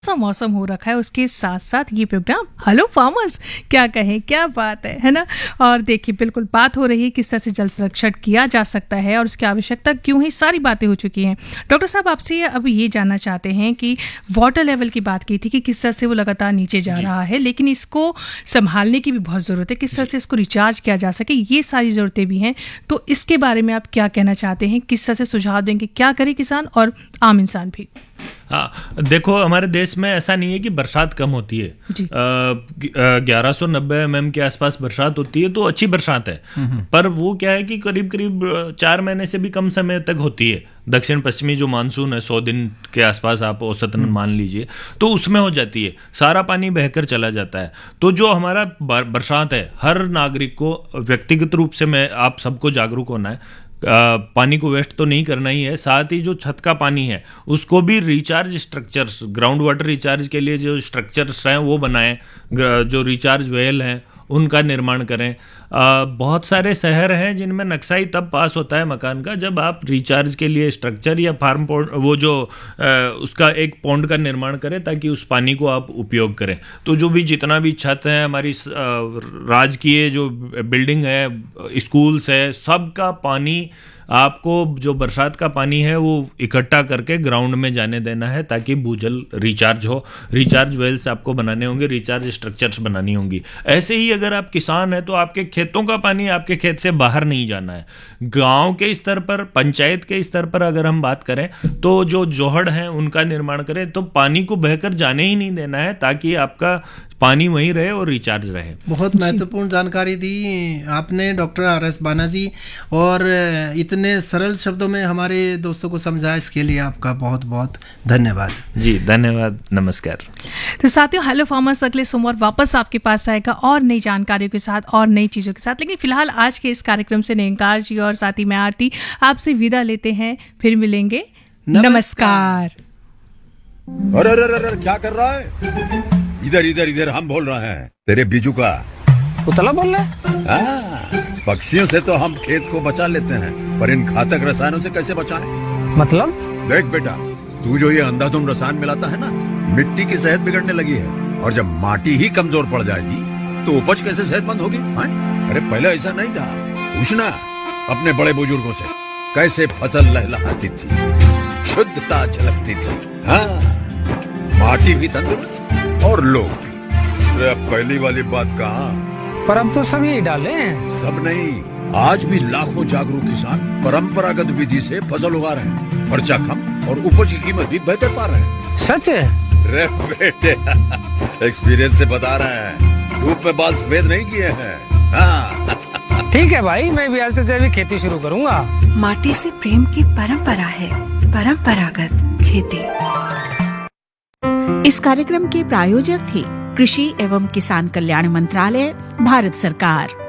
सा मौसम हो रखा है, उसके साथ साथ ये प्रोग्राम हेलो फार्मर्स, क्या कहें, क्या बात है ना। और देखिए बिल्कुल बात हो रही है किस तरह से जल संरक्षण किया जा सकता है और उसकी आवश्यकता क्यों है, सारी बातें हो चुकी हैं। डॉक्टर साहब आपसे अब ये जानना चाहते हैं कि वाटर लेवल की बात की थी कि किस तरह से वो लगातार नीचे जा रहा है, लेकिन इसको संभालने की भी बहुत ज़रूरत है, किस तरह से इसको रिचार्ज किया जा सके, ये सारी ज़रूरतें भी हैं। तो इसके बारे में आप क्या कहना चाहते हैं, किस तरह से सुझाव देंगे, क्या करे किसान और आम इंसान भी? हाँ, देखो हमारे देश में ऐसा नहीं है कि बरसात कम होती है। 1190 mm के आसपास बरसात होती है तो अच्छी बरसात है, पर वो क्या है कि करीब करीब 4 महीने से भी कम समय तक होती है। दक्षिण पश्चिमी जो मानसून है 100 दिन के आसपास आप औसतन मान लीजिए, तो उसमें हो जाती है, सारा पानी बहकर चला जाता है। तो जो हमारा बरसात है, हर नागरिक को व्यक्तिगत रूप से मैं आप सबको जागरूक होना है। पानी को वेस्ट तो नहीं करना ही है, साथ ही जो छत का पानी है उसको भी recharge structures, ground water recharge के लिए जो स्ट्रक्चर्स हैं वो बनाएं, जो रिचार्ज वेल हैं उनका निर्माण करें। बहुत सारे शहर हैं जिनमें नक्शा तब पास होता है मकान का जब आप रिचार्ज के लिए स्ट्रक्चर या फार्म पॉन्ड, वो जो उसका एक पॉन्ड का निर्माण करें ताकि उस पानी को आप उपयोग करें। तो जो भी जितना भी छत है, हमारी राजकीय जो बिल्डिंग है, स्कूल्स है, सबका पानी आपको जो बरसात का पानी है वो इकट्ठा करके ग्राउंड में जाने देना है ताकि भूजल रिचार्ज हो। रिचार्ज वेल्स आपको बनाने होंगे, रिचार्ज स्ट्रक्चर्स बनानी होंगी। ऐसे ही अगर आप किसान हैं तो आपके खेतों का पानी आपके खेत से बाहर नहीं जाना है। गांव के स्तर पर, पंचायत के स्तर पर अगर हम बात करें तो जो जोहड़ हैं उनका निर्माण करें, तो पानी को बहकर जाने ही नहीं देना है ताकि आपका पानी वहीं रहे और रिचार्ज रहे। बहुत महत्वपूर्ण जानकारी दी आपने डॉक्टर आर.एस. बाना जी, और इतने सरल शब्दों में हमारे दोस्तों को समझाया, इसके लिए आपका बहुत बहुत धन्यवाद। जी धन्यवाद, नमस्कार। तो साथियों, हेलो फार्मर्स अगले सोमवार वापस आपके पास आएगा और नई जानकारियों के साथ और नई चीज़ों के साथ। लेकिन फिलहाल आज के इस कार्यक्रम से नेंकार जी और साथ ही मैं आरती आपसे विदा लेते हैं, फिर मिलेंगे। नमस्कार। अरे क्या कर रहा है? इधर इधर इधर, हम बोल रहे हैं तेरे बीजू का। उतला बोल रहा है? पक्षियों से तो हम खेत को बचा लेते हैं, पर इन घातक रसायनों से कैसे बचाएं? मतलब? देख बेटा, तू जो ये अंधाधुंध रसायन मिलाता है ना, मिट्टी की सेहत बिगड़ने लगी है, और जब माटी ही कमजोर पड़ जाएगी तो उपज कैसे सेहतमंद होगी? अरे पहले ऐसा नहीं था, पूछना अपने बड़े बुजुर्गों से, कैसे फसल लहलहाती थी, शुद्धता झलकती थी। हाँ, माटी भी तंदुरुस्त और लोग भी। अब पहली वाली बात कहाँ? पर अब तो सभी डाले हैं। सब नहीं, आज भी लाखों जागरूक किसान परंपरागत विधि से फसल उगा रहे हैं, खर्चा कम और उपज की कीमत भी बेहतर पा रहे हैं। सच है? रे बेटे, एक्सपीरियंस से बता रहे हैं, धूप में बाल सफेद नहीं किए हैं। हाँ। ठीक है भाई, मैं भी आज से जैविक खेती शुरू करूंगा। माटी से प्रेम की परंपरा है, परंपरागत खेती। इस कार्यक्रम के प्रायोजक थे कृषि एवं किसान कल्याण मंत्रालय, भारत सरकार।